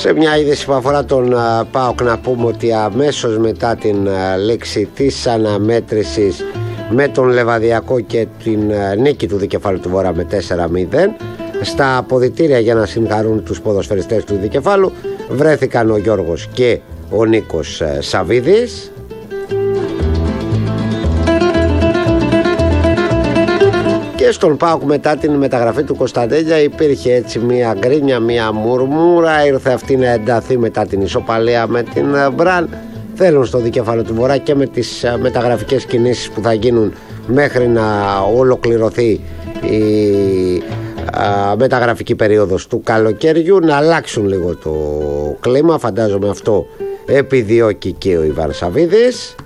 Σε μια είδηση που αφορά τον ΠΑΟΚ να πούμε ότι αμέσως μετά την λήξη της αναμέτρησης με τον Λεβαδιακό και την νίκη του Δικεφάλου του Βορρά με 4-0, στα αποδυτήρια για να συγχαρούν τους ποδοσφαιριστές του Δικεφάλου βρέθηκαν ο Γιώργος και ο Νίκος Σαβίδης. Και στον ΠΑΟΚ μετά την μεταγραφή του Κωνσταντέλια υπήρχε έτσι μια γκρίνια, μια μουρμούρα. Ήρθε αυτή να ενταθεί μετά την ισοπαλία με την Μπραν. Θέλουν στο Δικέφαλο του Βορρά και με τις μεταγραφικές κινήσεις που θα γίνουν μέχρι να ολοκληρωθεί η μεταγραφική περίοδος του καλοκαιριού να αλλάξουν λίγο το κλίμα. Φαντάζομαι αυτό επιδιώκει και ο Ιβάν Σαβίδης.